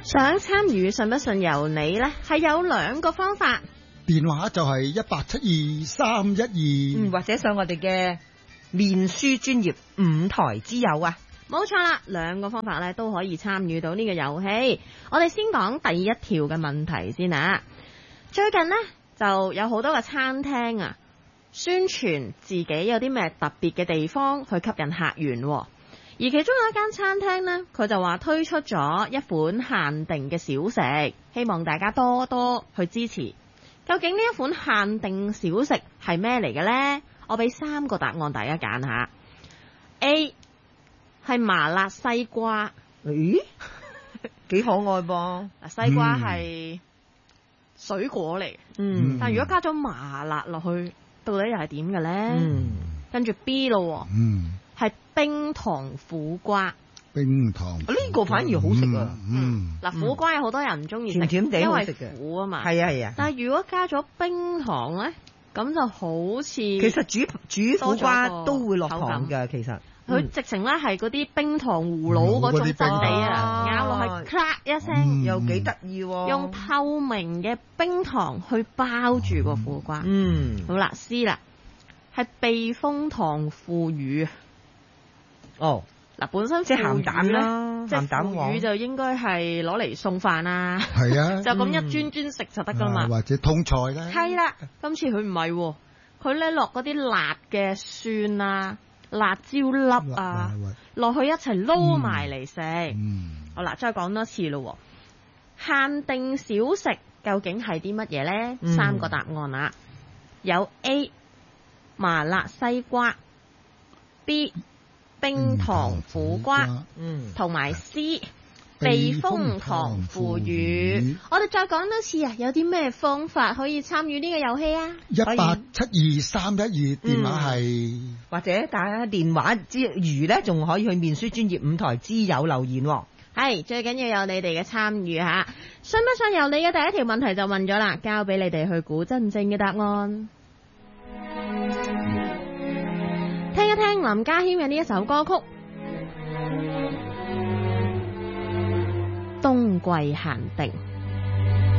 想參與信不信由你呢，係有兩個方法。 電話就係1872312， 或者上我哋嘅面書專頁5台之友啊。 冇錯啦，兩個方法咧都可以參與到呢個遊戲。我哋先講第一條嘅問題先啊。最近呢，就有好多嘅餐廳啊，宣傳自己有啲咩特別嘅地方去吸引客源，而其中有一間餐廳呢，佢就話推出咗一款限定嘅小食，希望大家多多去支持。究竟呢一款限定小食係咩嚟嘅呢？我俾3個答案大家揀下。A 係麻辣西瓜， 咦，幾可愛噃？ 西瓜係水果嚟，但如果加咗麻辣落去，到底又係點嘅呢？跟住 B 咯，係冰糖苦瓜。 冰糖呢個反而好食啊！ 嗱，苦瓜有好多人唔中意食， 甜甜地因為好食嘅苦啊嘛。 係啊係啊。 但係如果加咗冰糖咧，咁就好似其實煮苦瓜都會落糖㗎，其實佢直情咧係嗰啲冰糖葫蘆嗰種質地啊，咬落去咔一聲， 又幾得意喎。 用透明嘅冰糖去包住個苦瓜。好啦 ，C 啦，係避風塘腐乳。 哦。 嗱，本身即係鹹蛋啦， 即係腐乳就應該係攞嚟送飯啊， 係啊， 就咁一磚磚食就得噶嘛， 或者通菜咧。 係啦，今次佢唔係喎，佢咧落嗰啲辣嘅蒜啊、辣椒粒啊，落去一齊撈埋嚟食。好啦，再講多次咯，限定小食究竟係啲乜嘢咧？3個答案啊，有 A 麻辣西瓜 ，B 冰糖苦瓜，同埋 C 避風塘腐乳。我哋再講多次啊，有啲咩方法可以參與呢個遊戲啊？1872312 電話係， 或者打電話之餘呢，仲可以去面書專頁5台之友留言。 係，最緊要有你哋嘅參與吓。信不信由你嘅第一條問題就問咗啦，交俾你哋去估真正嘅答案。聽一聽林家謙嘅呢一首歌曲《冬季限定》。